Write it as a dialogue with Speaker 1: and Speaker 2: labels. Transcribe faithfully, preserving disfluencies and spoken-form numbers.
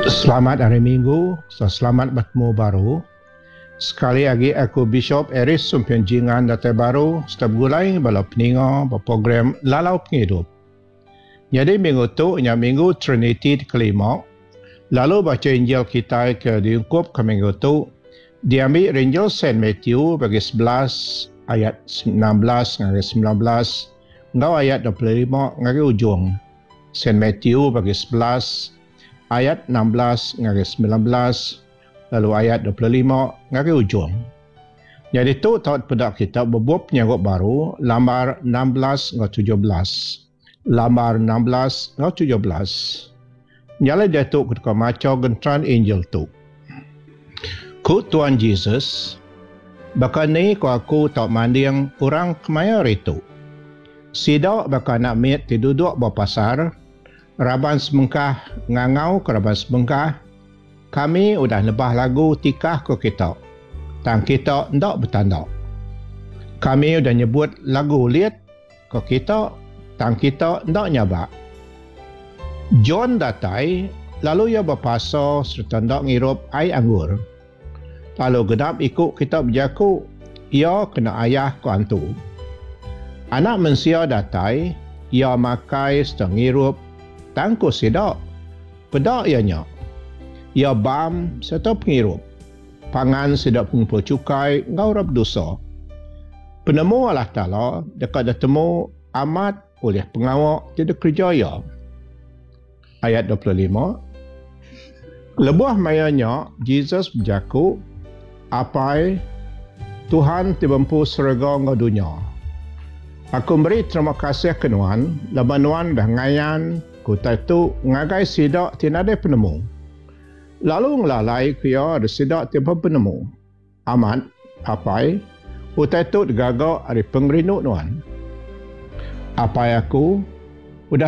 Speaker 1: Selamat hari Minggu, so selamat bertemu baru. Sekali lagi aku Bishop Eris Sumpianjingan Datai Baru setiap gulai bala peninga berprogram Lalau Penghidup. Jadi minggu tu, nya minggu Trinity kelima. Lalu baca Injil kita ke diungkup ke minggu tu. Diambil Injil Saint Matthew bagi sebelas ayat enam belas ngari sembilan belas. Ngau ayat dua puluh lima ngari ujung. Saint Matthew bagi sebelas ayat enam belas ngari sembilan belas. Lalu ayat dua puluh lima ngari ujung. Jadi tu taut pedak kita berbuat penyanggut baru lambar enam belas ngau tujuh belas. Lambar enam belas ngau tujuh belas. Nyala dia tu ketika maca gentran Injil tu. Ku Tuan Yesus, bakal ni ku aku tak manding orang kemaya itu. Sidak bakal nak mit ti duduk berpasar, raban semengkah ngangau ke raban semengkah, kami udah lebah lagu tikah ke kita. Tang kita ndak bertanda. Kami udah nyebut lagu liat ke kita, tang kita ndak nyabak. John datai, lalu ia berpasa serta ndak ngirup air anggur. Lalu gedap ikut kitab berjaku, ia kena ayah ke antu. Anak mensia datai, ia makai serta ngirup, tangku sidak. Pedak ianya. Ia bam serta pengirup. Pangan sidak pengumpul cukai, ngaurap dosa. Penemu Allah Ta'ala, dekat bertemu amat oleh pengawak tidak kerjaya. Ayat dua puluh lima. Lebuh mayanya, Jesus berjaku, apai Tuhan tibempu serga ngau dunia. Aku beri terima kasih ke Nuan, laban Nuan dah ngayan, ku tu ngagai sidak tinada penemu. Lalu ngelalai kuya ada sidak tiba penemu. Amat, apai, utai tu digagak dari pengerinu Nuan. Apai aku,